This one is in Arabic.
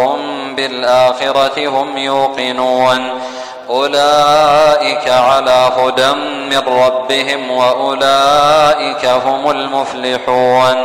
وهم بالآخرة هم يوقنون أولئك على هدى من ربهم وأولئك هم المفلحون.